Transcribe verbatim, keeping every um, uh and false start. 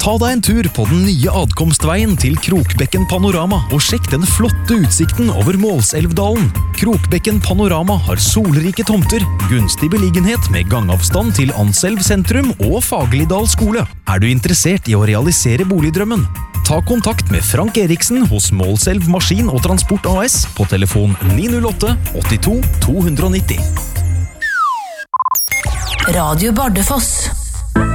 Ta deg en tur på den nye adkomstveien til Krokbekken Panorama og sjekk den flotte utsikten over Målselvdalen. Krokbekken Panorama har solrike tomter, gunstig beliggenhet med gangavstand til Anselv sentrum og Fagerlidal skole. Er du interessert i å realisere boligdrømmen? Ta kontakt med Frank Eriksen hos Målselv Maskin og Transport A S på telefon ni null åtte åttito to nitti. Radio Bardufoss.